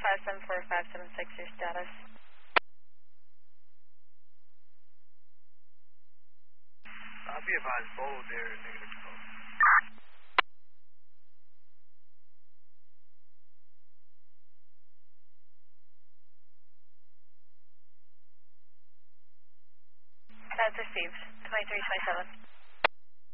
574-576, your status. I'll be advised, bold there, negative 12. That's received. 2327.